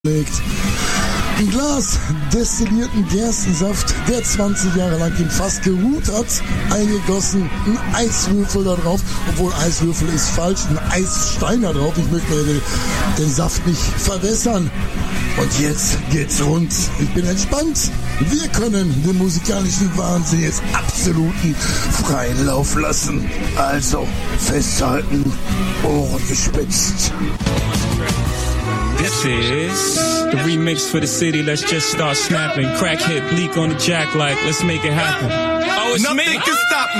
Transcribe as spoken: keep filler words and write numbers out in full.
Ein Glas destillierten Gerstensaft, der zwanzig Jahre lang im Fass geruht hat, eingegossen, ein Eiswürfel da drauf, obwohl Eiswürfel ist falsch, ein Eisstein da drauf, ich möchte den, den Saft nicht verwässern. Und jetzt geht's rund. Ich bin entspannt. Wir können den musikalischen Wahnsinn jetzt absoluten freien Lauf lassen. Also festhalten, Ohren gespitzt. This is the remix for the city. Let's just start snapping. Crack hit, leak on the jack like, let's make it happen. Oh, it's Nothing me. can stop me.